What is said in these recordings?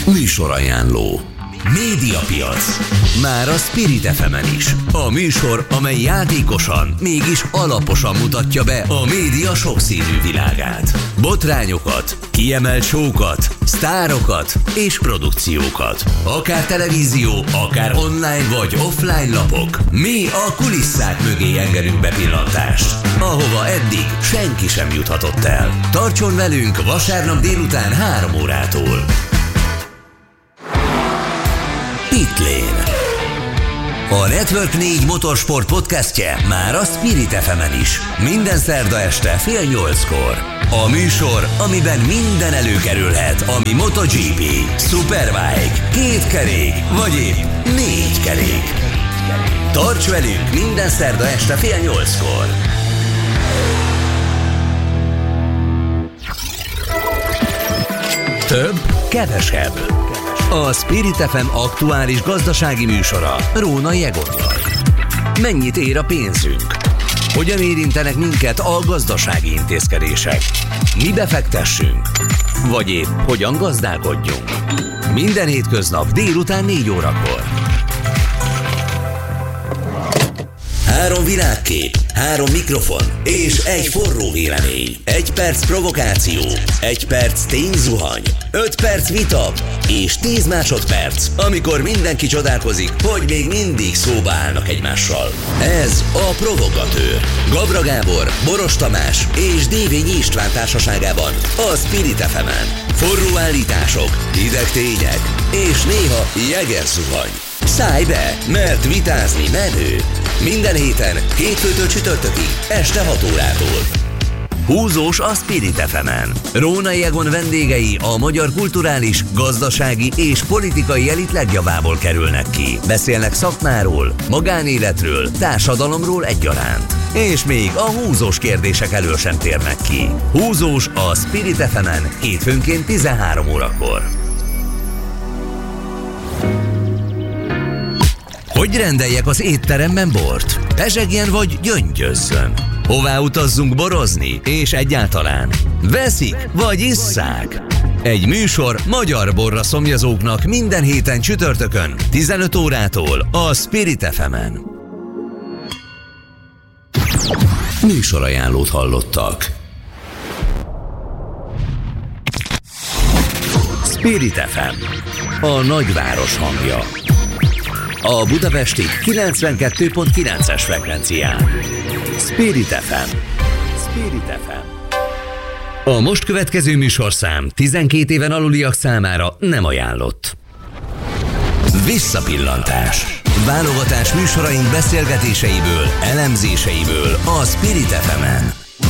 Műsorajánló. Médiapiac. Már a Spirit FM-en is. A műsor, amely játékosan, mégis alaposan mutatja be a média sokszínű világát. Botrányokat, kiemelt show-kat, sztárokat és produkciókat. Akár televízió, akár online vagy offline lapok. Mi a kulisszák mögé engedünk bepillantást, ahova eddig senki sem juthatott el. Tartson velünk vasárnap délután 3 órától. Pitlane. A Network 4 motorsport podcastje már a Spirit FM-en is. Minden szerda este fél 8-kor. A műsor, amiben minden előkerülhet, ami MotoGP, Superbike, 2 kerék, vagy épp 4 kerék. Tarts velünk minden szerda este fél 8-kor. Több, kevesebb. A Spirit FM aktuális gazdasági műsora Rónai Egonnal. Mennyit ér a pénzünk? Hogyan érintenek minket a gazdasági intézkedések? Mi befektessünk? Vagy épp hogyan gazdálkodjunk? Minden hétköznap délután 4 órakor. 3 világkép, 3 mikrofon és egy forró vélemény. 1 perc provokáció, 1 perc tényzuhany, 5 perc vita és 10 másodperc, amikor mindenki csodálkozik, hogy még mindig szóba állnak egymással. Ez a Provokatőr. Gabra Gábor, Boros Tamás és Dévényi István társaságában a Spirit FM-en. Forró állítások, hideg tények és néha jeges zuhany. Szállj be, mert vitázni menő. Minden héten, hétfőtől csütörtökig, este 6 órától. Húzós a Spirit FM-en. Rónai Egon vendégei a magyar kulturális, gazdasági és politikai elit legjavából kerülnek ki. Beszélnek szakmáról, magánéletről, társadalomról egyaránt. És még a húzós kérdések elől sem térnek ki. Húzós a Spirit FM-en hétfőnként 13 órakor. Hogy rendeljek az étteremben bort? Pezsegjen vagy gyöngyözzön? Hová utazzunk borozni? És egyáltalán veszik vagy isszák? Egy műsor magyar borra szomjazóknak minden héten csütörtökön 15 órától a Spirit FM-en. Műsorajánlót hallottak. Spirit FM, a nagyváros hangja. A budapesti 92.9-es frekvencián. Spirit FM. Spirit FM. A most következő műsorszám 12 éven aluliak számára nem ajánlott. Visszapillantás. Válogatás műsoraink beszélgetéseiből, elemzéseiből a Spirit FM-en.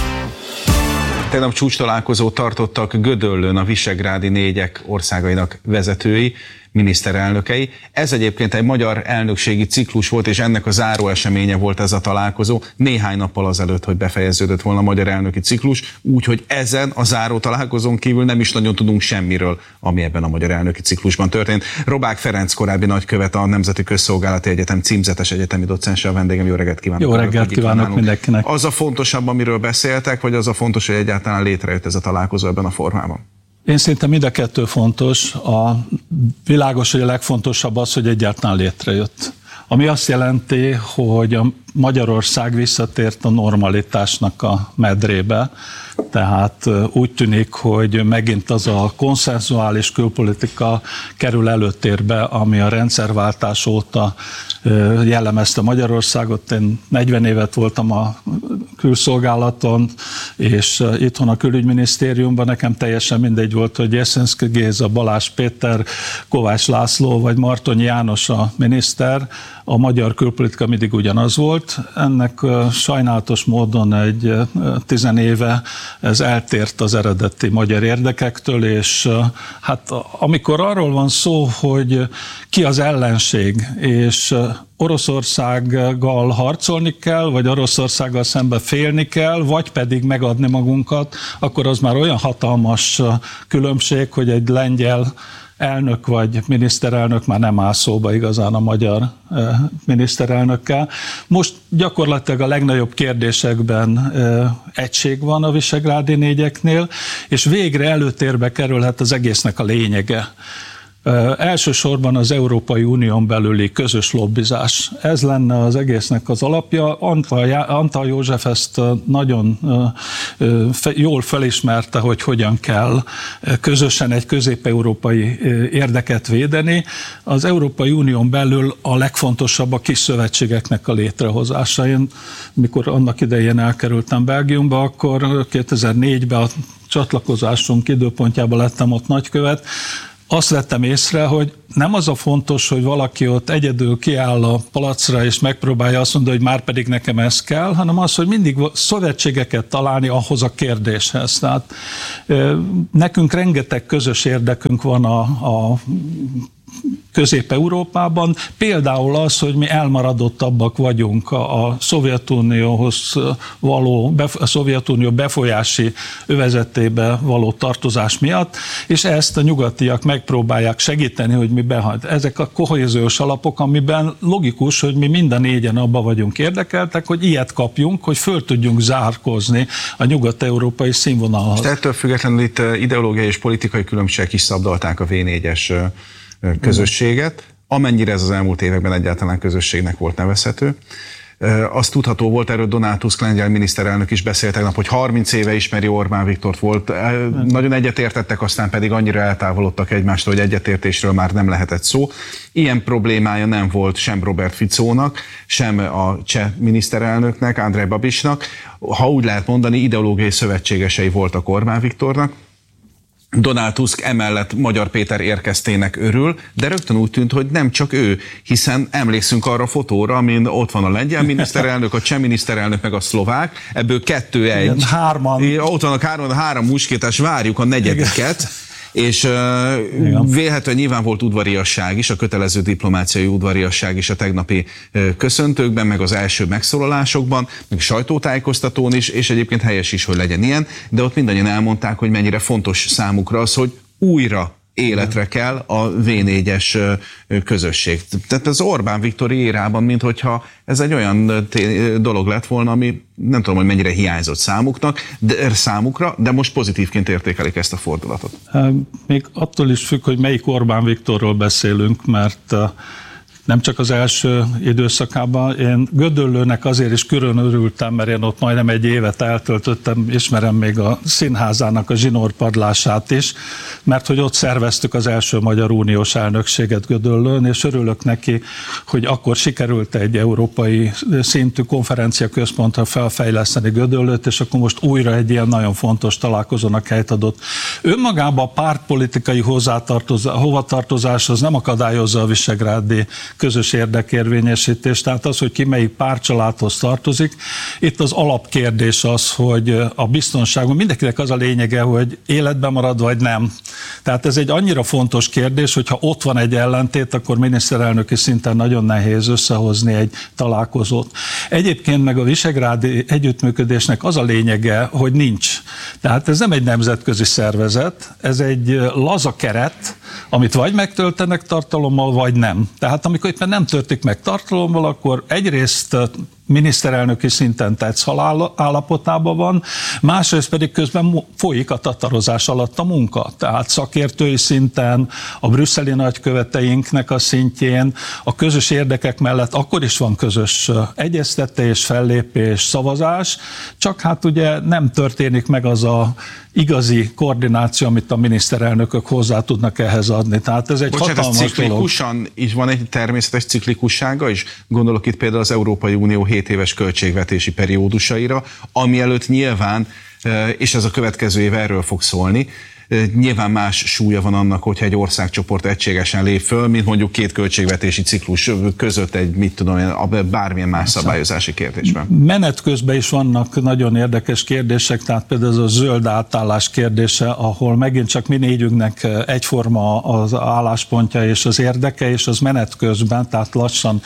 Tegnap csúcstalálkozót tartottak Gödöllőn a visegrádi 4-ek országainak vezetői, miniszterelnökei. Ez egyébként egy magyar elnökségi ciklus volt, és ennek a záró eseménye volt ez a találkozó néhány nappal azelőtt, hogy befejeződött volna a magyar elnöki ciklus, úgyhogy ezen a záró találkozón kívül nem is nagyon tudunk semmiről, ami ebben a magyar elnöki ciklusban történt. Robák Ferenc korábbi nagykövet, a Nemzeti Közszolgálati Egyetem címzetes egyetemi docense a vendégem. Jó reggelt kívánok! Jó reggelt kívánok mindenkinek! Az a fontosabb, amiről beszéltek, vagy az a fontos, hogy egyáltalán létrejött ez a találkozó ebben a formában? Én szerintem mind a kettő fontos. Világos, hogy a legfontosabb az, hogy egyáltalán létrejött. Ami azt jelenti, hogy a Magyarország visszatért a normalitásnak a medrébe, tehát úgy tűnik, hogy megint az a konszenzuális külpolitika kerül előtérbe, ami a rendszerváltás óta jellemezte Magyarországot. Én 40 évet voltam a külszolgálaton, és itthon a külügyminisztériumban nekem teljesen mindegy volt, hogy Jeszenszky Géza, Balázs Péter, Kovács László vagy Martonyi János a miniszter. A magyar külpolitika mindig ugyanaz volt. Ennek sajnálatos módon egy 10 éve ez eltért az eredeti magyar érdekektől, és hát amikor arról van szó, hogy ki az ellenség, és Oroszországgal harcolni kell, vagy Oroszországgal szembe félni kell, vagy pedig megadni magunkat, akkor az már olyan hatalmas különbség, hogy egy lengyel elnök vagy miniszterelnök már nem áll szóba igazán a magyar miniszterelnökkel. Most gyakorlatilag a legnagyobb kérdésekben egység van a visegrádi 4-eknél, és végre előtérbe kerülhet az egésznek a lényege. Elsősorban az Európai Unión belüli közös lobbizás. Ez lenne az egésznek az alapja. Antall József ezt nagyon jól felismerte, hogy hogyan kell közösen egy közép-európai érdeket védeni. Az Európai Unión belül a legfontosabb a kis szövetségeknek a létrehozása. Én, mikor annak idején elkerültem Belgiumba, akkor 2004-ben a csatlakozásunk időpontjában lettem ott nagykövet. Azt vettem észre, hogy nem az a fontos, hogy valaki ott egyedül kiáll a palacra és megpróbálja azt mondani, hogy már pedig nekem ez kell, hanem az, hogy mindig szövetségeket találni ahhoz a kérdéshez. Tehát nekünk rengeteg közös érdekünk van a Közép-Európában, például az, hogy mi elmaradottabbak vagyunk a Szovjetunióhoz való, a Szovjetunió befolyási övezetébe való tartozás miatt, és ezt a nyugatiak megpróbálják segíteni, hogy mi behagy. Ezek a kohéziós alapok, amiben logikus, hogy mi mind a négyen abba vagyunk érdekeltek, hogy ilyet kapjunk, hogy föl tudjunk zárkózni a nyugat-európai színvonalhoz. És ettől függetlenül itt ideológiai és politikai különbségek is szabdalták a V4-es közösséget, amennyire ez az elmúlt években egyáltalán közösségnek volt nevezhető. Az tudható volt, erről Donald Tusk lengyel miniszterelnök is beszélt tegnap, hogy 30 éve ismeri Orbán Viktort volt. Nagyon egyetértettek, aztán pedig annyira eltávolodtak egymástól, hogy egyetértésről már nem lehetett szó. Ilyen problémája nem volt sem Robert Ficónak, sem a cseh miniszterelnöknek, Andrej Babišnak. Ha úgy lehet mondani, ideológiai szövetségesei voltak Orbán Viktornak. Donald Tusk emellett Magyar Péter érkeztének örül, de rögtön úgy tűnt, hogy nem csak ő, hiszen emlékszünk arra a fotóra, amin ott van a lengyel miniszterelnök, a cseh miniszterelnök, meg a szlovák, ebből 2-1. Hárman. Ott vannak három muskétás, várjuk a negyediket. És vélhetően nyilván volt udvariasság is, a kötelező diplomáciai udvariasság is a tegnapi köszöntőkben, meg az első megszólalásokban, meg a sajtótájékoztatón is, és egyébként helyes is, hogy legyen ilyen, de ott mindannyian elmondták, hogy mennyire fontos számukra az, hogy újra életre kell a V4-es közösség. Tehát az Orbán Viktor érában, minthogyha ez egy olyan dolog lett volna, ami nem tudom, hogy mennyire hiányzott számukra, de most pozitívként értékelik ezt a fordulatot. Még attól is függ, hogy melyik Orbán Viktorról beszélünk, mert nem csak az első időszakában. Én Gödöllőnek azért is külön örültem, mert én ott majdnem egy évet eltöltöttem, ismerem még a színházának a zsinórpadlását is, mert hogy ott szerveztük az első Magyar Uniós elnökséget Gödöllőn, és örülök neki, hogy akkor sikerült egy európai szintű konferenciaközpontra felfejleszteni Gödöllőt, és akkor most újra egy ilyen nagyon fontos találkozónak helyt adott. Önmagában a pártpolitikai hovatartozás az nem akadályozza a visegrádi közös érdekérvényesítés, tehát az, hogy ki melyik pártcsaládhoz tartozik. Itt az alapkérdés az, hogy a biztonságon mindenkinek az a lényege, hogy életben marad, vagy nem. Tehát ez egy annyira fontos kérdés, hogyha ott van egy ellentét, akkor miniszterelnöki szinten nagyon nehéz összehozni egy találkozót. Egyébként meg a visegrádi együttműködésnek az a lényege, hogy nincs. Tehát ez nem egy nemzetközi szervezet, ez egy laza keret, amit vagy megtöltenek tartalommal, vagy nem. Tehát amikor éppen nem töltik meg tartalommal, akkor egyrészt miniszterelnöki szinten tetszhalál állapotában van, másrészt pedig közben folyik a tatarozás alatt a munka. Tehát szakértői szinten, a brüsszeli nagyköveteinknek a szintjén, a közös érdekek mellett akkor is van közös egyeztetés, fellépés, szavazás, csak hát ugye nem történik meg az a igazi koordináció, amit a miniszterelnökök hozzá tudnak ehhez adni. Tehát ez egy hatalmas dolog. Ciklikusan is van egy természetes ciklikussága is? Gondolok itt például az Európai Unió 7 éves költségvetési periódusaira, ami előtt nyilván, és ez a következő év erről fog szólni, nyilván más súlya van annak, hogyha egy országcsoport egységesen lép föl, mint mondjuk 2 költségvetési ciklus között egy, mit tudom én, bármilyen más szabályozási kérdésben. Menet közben is vannak nagyon érdekes kérdések, tehát például ez a zöld átállás kérdése, ahol megint csak mi négyünknek egyforma az álláspontja és az érdeke, és az menet közben, tehát lassan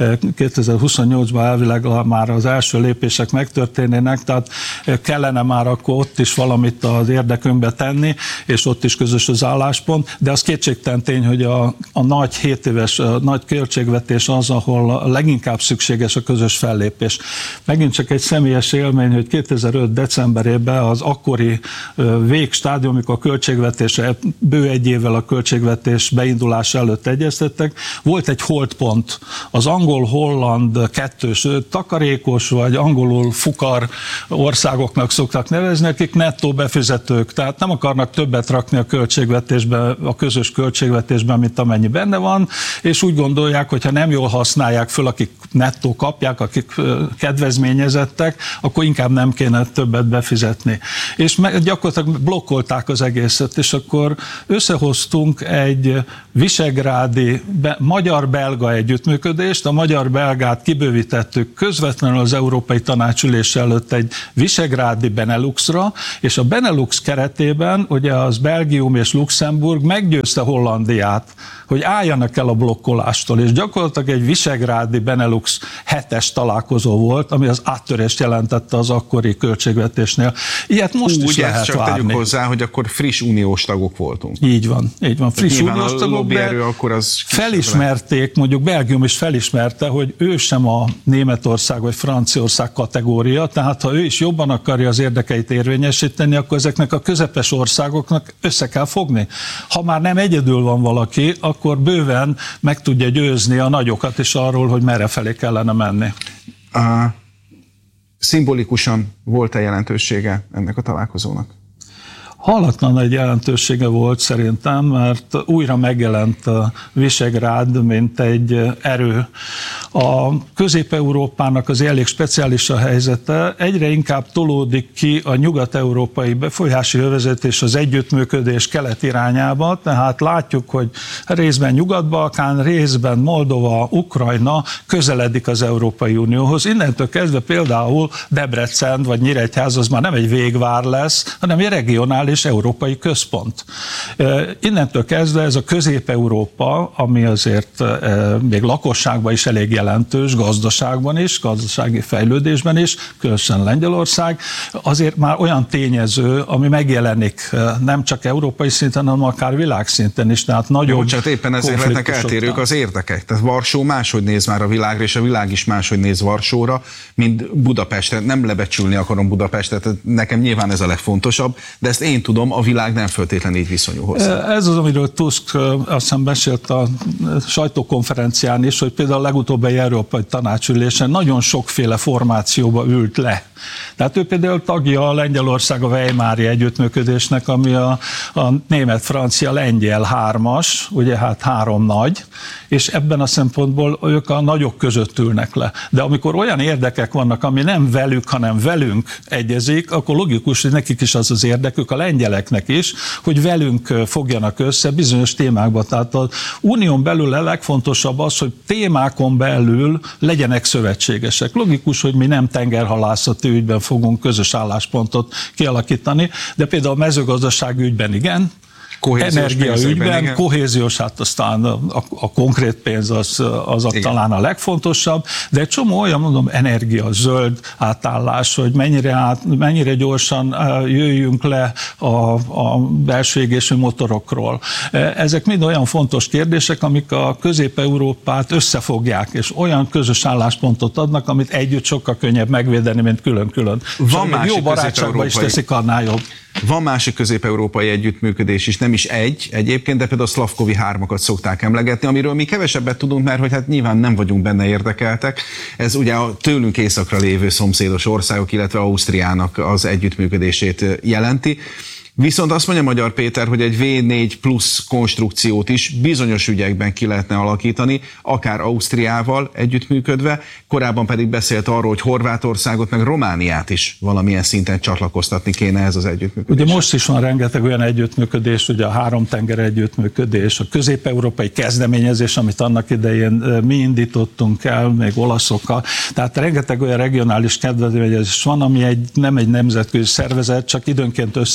2028-ban elvileg már az első lépések megtörténnének, tehát kellene már akkor ott is valamit az érdekünkbe tenni. és ott is közös az álláspont, de az kétségtelen tény, hogy a nagy 7 éves nagy költségvetés az, ahol leginkább szükséges a közös fellépés. Megint csak egy személyes élmény, hogy 2005. decemberében az akkori végstádium, amikor a költségvetésre bő egy évvel a költségvetés beindulása előtt egyeztettek, volt egy holdpont. Az angol-holland kettős takarékos, vagy angolul fukar országoknak szoktak nevezni, akik nettó befizetők, tehát nem akarnak többet rakni a költségvetésbe, a közös költségvetésben, mint amennyi benne van, és úgy gondolják, hogy ha nem jól használják föl, akik nettó kapják, akik kedvezményezettek, akkor inkább nem kéne többet befizetni. És gyakorlatilag blokkolták az egészet, és akkor összehoztunk egy visegrádi magyar-belga együttműködést, a magyar-belgát kibővítettük közvetlenül az Európai Tanácsülés előtt egy visegrádi Beneluxra, és a Benelux keretében ugye az Belgium és Luxemburg meggyőzte Hollandiát, hogy álljanak el a blokkolástól, és gyakorlatilag egy visegrádi Benelux 7-es találkozó volt, ami az áttörést jelentette az akkori költségvetésnél. Ilyet most is lehet csak várni. Tegyük hozzá, hogy akkor friss uniós tagok voltunk. Így van. Friss uniós tagok, de akkor az felismerték, mondjuk Belgium is felismerte, hogy ő sem a Németország vagy Franciaország kategória, tehát ha ő is jobban akarja az érdekeit érvényesíteni, akkor ezeknek a közepes országoknak össze kell fogni. Ha már nem egyedül van valaki, akkor bőven meg tudja győzni a nagyokat is arról, hogy merre felé kellene menni. Szimbolikusan volt-e jelentősége ennek a találkozónak? Hallatlan egy jelentősége volt szerintem, mert újra megjelent a Visegrád, mint egy erő. A Közép-Európának az elég speciális a helyzete, egyre inkább tolódik ki a nyugat-európai befolyási övezet és az együttműködés kelet irányába, tehát látjuk, hogy részben Nyugat-Balkán, részben Moldova, Ukrajna közeledik az Európai Unióhoz. Innentől kezdve például Debrecen vagy Nyíregyháza az már nem egy végvár lesz, hanem egy regionális európai központ. Innentől kezdve ez a Közép-Európa, ami azért még lakosságban is elég jelentős, gazdaságban is, gazdasági fejlődésben is, különösen Lengyelország, azért már olyan tényező, ami megjelenik nem csak európai szinten, hanem akár világszinten is, tehát nagyobb bocsánat, éppen ezért lehetnek eltérők az érdekek. Tehát Varsó máshogy néz már a világra, és a világ is máshogy néz Varsóra, mint Budapestre. Nem lebecsülni akarom Budapestet, nekem nyilván ez a legfontosabb, de ezt én tudom, a világ nem feltétlenül így viszonyul hozzá. Ez az, amiről Tusk azt hiszem beszélt a sajtókonferencián is, hogy például a legutóbbi Európai Tanácsülésen nagyon sokféle formációba ült le. Tehát ő például tagja a Lengyelország a Weimári együttműködésnek, ami a német-francia-lengyel 3-as, ugye hát 3 nagy, és ebben a szempontból ők a nagyok között ülnek le. De amikor olyan érdekek vannak, ami nem velük, hanem velünk egyezik, akkor logikus, hogy nekik is az az érdekük, a lengyeleknek is, hogy velünk fogjanak össze bizonyos témákba. Tehát az unión belül a legfontosabb az, hogy témákon belül legyenek szövetségesek. Logikus, hogy mi nem tengerhalászati ügyben fogunk közös álláspontot kialakítani, de például a mezőgazdasági ügyben igen, energiaügyben, kohéziós, hát aztán a konkrét pénz az talán a legfontosabb, de egy csomó olyan, mondom, energia, zöld átállás, hogy mennyire gyorsan jöjjünk le a belső égésű motorokról. Ezek mind olyan fontos kérdések, amik a Közép-Európát összefogják, és olyan közös álláspontot adnak, amit együtt sokkal könnyebb megvédeni, mint külön-külön. Jó barátságban is teszik annál jobb. Van másik közép-európai együttműködés is, nem is egyébként, de például a Szlavkovi 3-akat szokták emlegetni, amiről mi kevesebbet tudunk, mert hogy hát nyilván nem vagyunk benne érdekeltek. Ez ugye a tőlünk északra lévő szomszédos országok, illetve Ausztriának az együttműködését jelenti. Viszont azt mondja Magyar Péter, hogy egy V4 plusz konstrukciót is bizonyos ügyekben ki lehetne alakítani, akár Ausztriával együttműködve, korábban pedig beszélt arról, hogy Horvátországot meg Romániát is valamilyen szinten csatlakoztatni kéne ez az együttműködés. Ugye most is van rengeteg olyan együttműködés, ugye a 3 tenger együttműködés, a közép-európai kezdeményezés, amit annak idején mi indítottunk el, még olaszokkal, tehát rengeteg olyan regionális kezdeményezés van, ami nem egy nemzetközi szervezet, csak időnként összeülnek.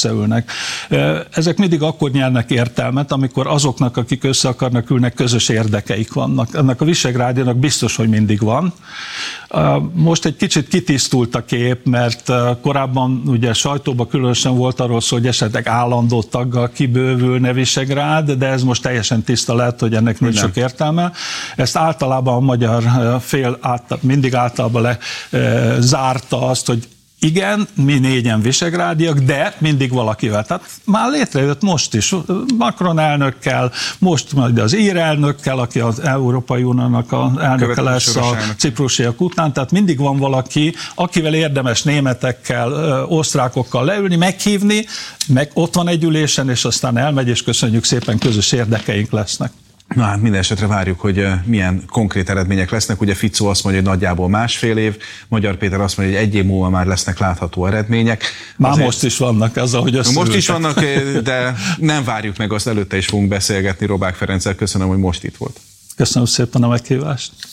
Ezek mindig akkor nyernek értelmet, amikor azoknak, akik össze akarnak ülnek, közös érdekeik vannak. Ennek a Visegrádinak biztos, hogy mindig van. Most egy kicsit kitisztult a kép, mert korábban ugye sajtóban különösen volt arról szó, hogy esetleg állandó taggal kibővülne Visegrád, de ez most teljesen tiszta lett, hogy ennek nincs sok értelme. Ezt általában a magyar fél mindig általában zárta azt, hogy igen, mi 4-en visegrádiak, de mindig valakivel. Tehát már létrejött most is Macron elnökkel, most majd az ír elnökkel, aki az Európai Uniónak az elnöke lesz a ciprusiak után, tehát mindig van valaki, akivel érdemes németekkel, osztrákokkal leülni, meghívni, meg ott van egy ülésen, és aztán elmegy, és köszönjük szépen, közös érdekeink lesznek. Na hát minden esetre várjuk, hogy milyen konkrét eredmények lesznek. Ugye Fico azt mondja, hogy nagyjából másfél év, Magyar Péter azt mondja, hogy 1 év múlva már lesznek látható eredmények. Már azért most is vannak az, ahogy összeültek. Most is vannak, de nem várjuk meg, azt előtte is fogunk beszélgetni Robák Ferenccel. Köszönöm, hogy most itt volt. Köszönöm szépen a meghívást.